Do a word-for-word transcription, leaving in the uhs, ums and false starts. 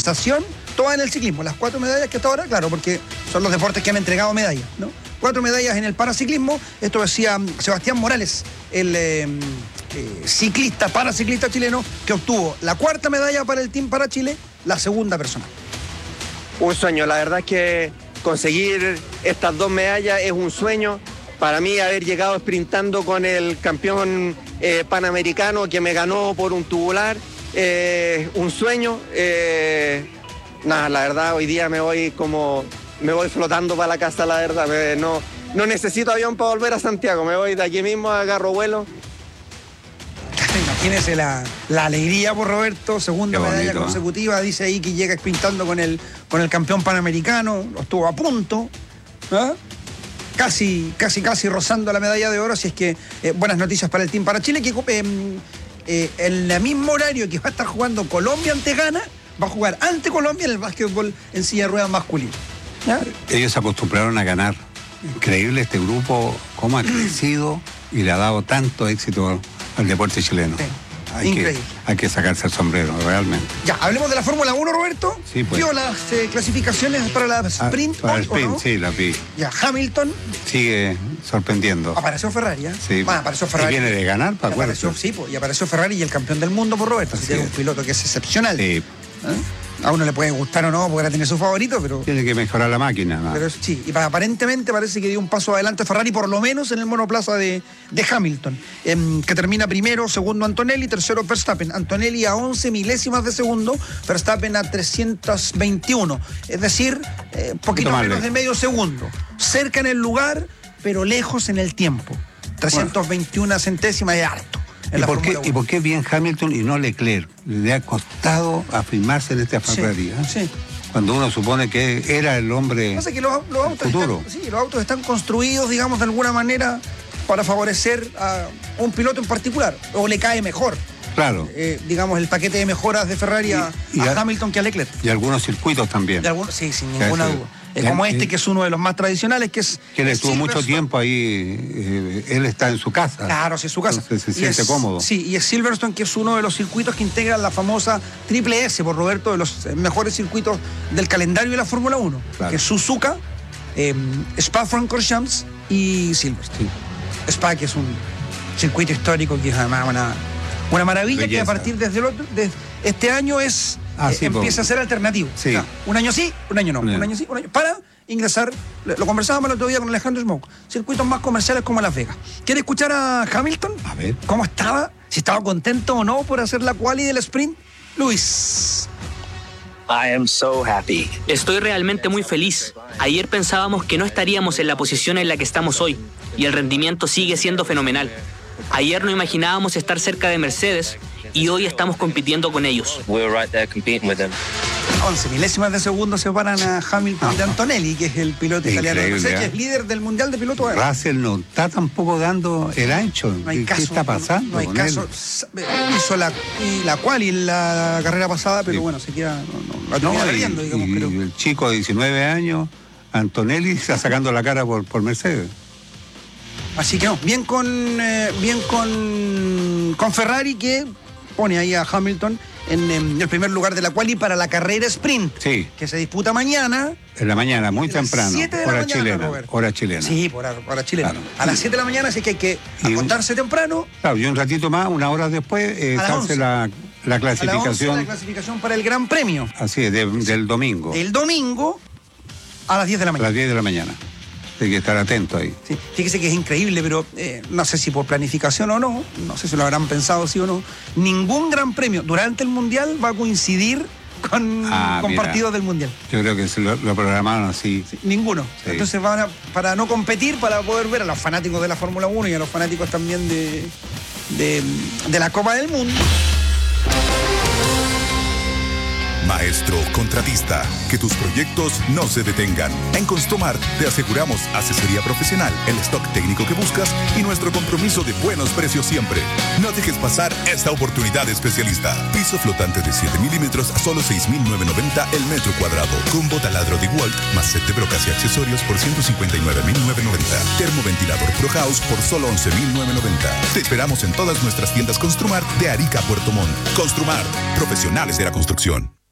conversación, todas en el ciclismo. Las cuatro medallas que hasta ahora, claro, porque son los deportes que han entregado medallas, ¿no? Cuatro medallas en el paraciclismo. Esto decía Sebastián Morales, el eh, eh, ciclista, paraciclista chileno, que obtuvo la cuarta medalla para el Team para Chile, la segunda personal. Un sueño, la verdad es que conseguir estas dos medallas es un sueño. Para mí haber llegado sprintando con el campeón eh, panamericano que me ganó por un tubular, eh, un sueño. Eh, nada, la verdad hoy día me voy como, me voy flotando para la casa, la verdad. Me, no, no necesito avión para volver a Santiago, me voy de aquí mismo, agarro vuelo. Imagínese la, la alegría por Roberto, segunda Qué medalla bonito, consecutiva, ¿eh? Dice ahí que llega sprintando con el, con el campeón panamericano, lo estuvo a punto, ¿eh? casi, casi, casi rozando la medalla de oro, así es que eh, buenas noticias para el Team para Chile, que eh, eh, en el mismo horario que va a estar jugando Colombia ante Ghana, va a jugar ante Colombia en el básquetbol en silla de ruedas masculino. ¿Ya? Ellos se acostumbraron a ganar. Increíble este grupo, cómo ha crecido y le ha dado tanto éxito al deporte chileno. Sí. Hay Increíble. Que, hay que sacarse el sombrero, realmente. Ya, hablemos de la Fórmula uno, Roberto. Sí, pues. ¿Vio las eh, clasificaciones para la sprint? Ah, para el hoy, ¿o sprint, no? sí, la vi. Ya, Hamilton, Sigue sorprendiendo. apareció Ferrari, ¿eh? Sí. Bueno, apareció Ferrari. Y viene de ganar, para Y apareció, acuerdo. sí, pues, y apareció Ferrari y el campeón del mundo por Roberto. Así Así que es un es. piloto que es excepcional. Sí, ¿Eh? A uno le puede gustar o no, porque ahora tiene su favorito, pero, tiene que mejorar la máquina. ¿no? pero sí, y pa- aparentemente parece que dio un paso adelante Ferrari, por lo menos en el monoplaza de, de Hamilton, em, que termina primero, segundo Antonelli, tercero Verstappen. Antonelli a once milésimas de segundo, Verstappen a trescientos veintiuno, es decir, eh, poquito más menos lejos. de medio segundo. Cerca en el lugar, pero lejos en el tiempo. trescientos veintiuna centésimas de harto. en ¿Y la por, qué, Fórmula uno. ¿Y por qué bien Hamilton y no Leclerc? Le ha costado afirmarse en esta Sí, Ferrari. ¿eh? sí. Cuando uno supone que era el hombre Pasa que los, los autos futuro. están, sí, los autos están construidos, digamos, de alguna manera para favorecer a un piloto en particular, o le cae mejor, Claro. eh, digamos, el paquete de mejoras de Ferrari a, Y- y a a- Hamilton que a Leclerc. Y algunos circuitos también. De algunos, sí, sin Que ninguna ese- duda. Es ya, como eh, este, que es uno de los más tradicionales, que es... Que él es estuvo mucho Silverstone. tiempo ahí, eh, él está en su casa. Claro, sí, es su casa. Entonces se Y siente es- cómodo. Sí, y es Silverstone, que es uno de los circuitos que integran la famosa Triple S, por Roberto, de los eh, mejores circuitos del calendario de la Fórmula uno. Claro. Que es Suzuka, eh, Spa-Francorchamps y Silverstone. Spa, que es un circuito histórico, que es además una, una maravilla, que a Belleza. partir desde el otro, de este año es Ah, eh, sí, empieza po. a ser alternativo. Sí. O sea, un año sí, un año no. Un año. Un año sí, un año. Para ingresar, lo lo conversábamos el otro día con Alejandro Smoke, circuitos más comerciales como Las Vegas. ¿Quiere escuchar a Hamilton? A ver. ¿Cómo estaba? Si estaba contento o no por hacer la quali del sprint. Luis. I am so happy. Estoy realmente muy feliz. Ayer pensábamos que no estaríamos en la posición en la que estamos hoy, y el rendimiento sigue siendo fenomenal. Ayer no imaginábamos estar cerca de Mercedes, y hoy estamos compitiendo con ellos. We were right there competing with them. once milésimas de segundo separan a Hamilton de Antonelli, que es el piloto italiano de Increíble, Mercedes, que ¿eh? es líder del Mundial de Pilotos aéreos. Russell no está tampoco dando el ancho. No hay ¿Qué, caso. qué está pasando No hay con caso. él? S- Hizo la, y la quali en la carrera pasada, pero Sí. bueno, se queda. No, no, la No, termina y, perdiendo, digamos, y pero. el chico de diecinueve años, Antonelli, está sacando la cara por, por Mercedes. Así que no, bien con eh, bien con, con Ferrari, que pone ahí a Hamilton en, en el primer lugar de la quali para la carrera sprint, Sí, que se disputa mañana. en la mañana, muy a las temprano. siete de la Hora mañana, chilena. Roberto. Hora chilena. Sí, por hora, hora chilena. Claro. A las siete de la mañana, así que hay que Y un- acostarse temprano. Claro, y un ratito más, una hora después, eh, A las se once. hace la, la A las once, clasificación. la clasificación para el Gran Premio. Así es, de- del domingo. El domingo a las diez de la A mañana. las diez de la mañana. Hay que estar atento ahí. Sí, fíjese que es increíble, pero eh, no sé si por planificación o no, no sé si lo habrán pensado sí o no, ningún gran premio durante el Mundial va a coincidir con, Ah, con mira. partidos del Mundial. Yo creo que se lo, lo programaron así. Sí, ninguno. Sí. Entonces van a, para no competir, para poder ver a los fanáticos de la Fórmula uno y a los fanáticos también de, de, de la Copa del Mundo. Maestro contratista, que tus proyectos no se detengan. En Construmar te aseguramos asesoría profesional, el stock técnico que buscas y nuestro compromiso de buenos precios siempre. No dejes pasar esta oportunidad especialista. Piso flotante de siete milímetros a solo seis mil novecientos noventa el metro cuadrado. Combo taladro de Walt más set de brocas y accesorios por ciento cincuenta y nueve mil novecientos noventa. Termoventilador Pro House por solo once mil novecientos noventa. Te esperamos en todas nuestras tiendas Construmar de Arica a Puerto Montt. Construmar, profesionales de la construcción.